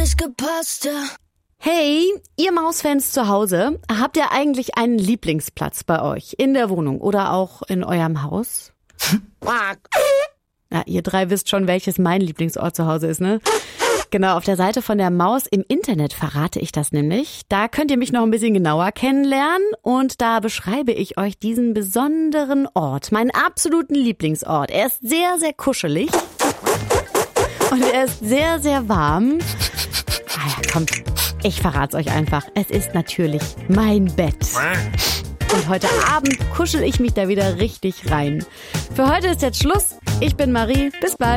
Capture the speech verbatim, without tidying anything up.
nicht gepasst, ja. Hey, ihr Mausfans zu Hause, habt ihr eigentlich einen Lieblingsplatz bei euch in der Wohnung oder auch in eurem Haus? Ja, ihr drei wisst schon, welches mein Lieblingsort zu Hause ist, ne? Genau, auf der Seite von der Maus im Internet verrate ich das nämlich. Da könnt ihr mich noch ein bisschen genauer kennenlernen und da beschreibe ich euch diesen besonderen Ort, meinen absoluten Lieblingsort. Er ist sehr, sehr kuschelig und er ist sehr, sehr warm. Ah ja, kommt. Ich verrat's euch einfach. Es ist natürlich mein Bett. Und heute Abend kuschel ich mich da wieder richtig rein. Für heute ist jetzt Schluss. Ich bin Marie. Bis bald.